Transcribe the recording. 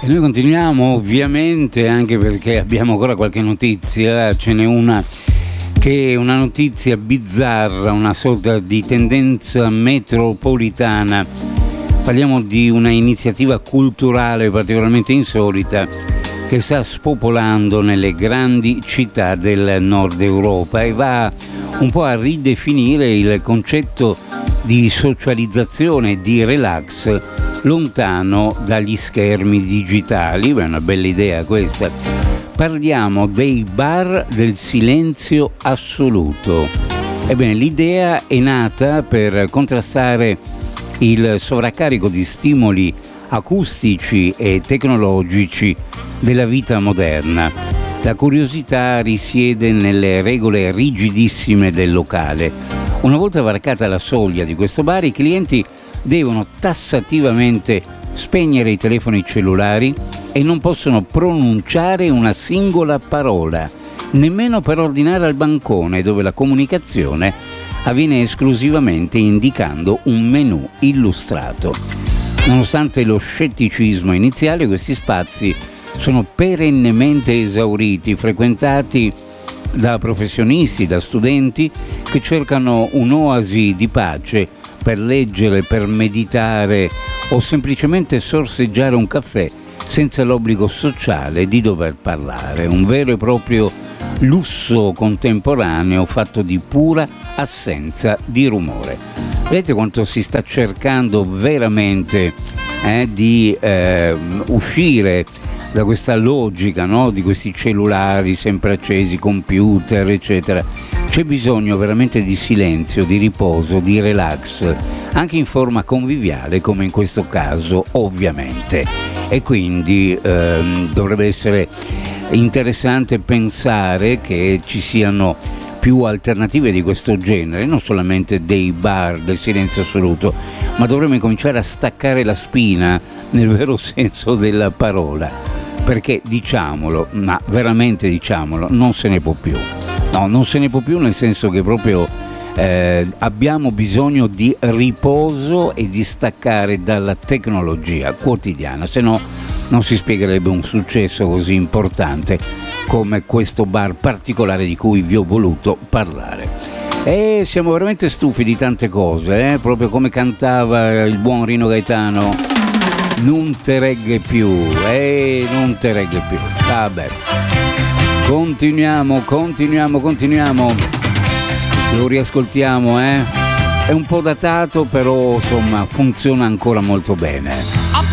E noi continuiamo ovviamente, anche perché abbiamo ancora qualche notizia. Ce n'è una che è una notizia bizzarra, una sorta di tendenza metropolitana. Parliamo di una iniziativa culturale particolarmente insolita che sta spopolando nelle grandi città del nord Europa e va un po' a ridefinire il concetto di socializzazione, di relax lontano dagli schermi digitali. È una bella idea questa. Parliamo dei bar del silenzio assoluto. Ebbene, l'idea è nata per contrastare il sovraccarico di stimoli acustici e tecnologici della vita moderna. La curiosità risiede nelle regole rigidissime del locale. Una volta varcata la soglia di questo bar, i clienti devono tassativamente spegnere i telefoni cellulari e non possono pronunciare una singola parola, nemmeno per ordinare al bancone, dove la comunicazione avviene esclusivamente indicando un menù illustrato. Nonostante lo scetticismo iniziale, questi spazi sono perennemente esauriti, frequentati da professionisti, da studenti che cercano un'oasi di pace per leggere, per meditare o semplicemente sorseggiare un caffè senza l'obbligo sociale di dover parlare. Un vero e proprio lusso contemporaneo fatto di pura assenza di rumore. Vedete quanto si sta cercando veramente di uscire da questa logica, no? Di questi cellulari sempre accesi, computer, eccetera. C'è bisogno veramente di silenzio, di riposo, di relax, anche in forma conviviale come in questo caso ovviamente. E quindi dovrebbe essere interessante pensare che ci siano più alternative di questo genere, non solamente dei bar del silenzio assoluto, ma dovremmo incominciare a staccare la spina nel vero senso della parola, perché diciamolo, ma veramente diciamolo, non se ne può più. No, non se ne può più, nel senso che proprio abbiamo bisogno di riposo e di staccare dalla tecnologia quotidiana, se no non si spiegherebbe un successo così importante come questo bar particolare di cui vi ho voluto parlare. E siamo veramente stufi di tante cose, proprio come cantava il buon Rino Gaetano, non te regge più, non te regge più. Vabbè, continuiamo, lo riascoltiamo, è un po' datato, però insomma funziona ancora molto bene.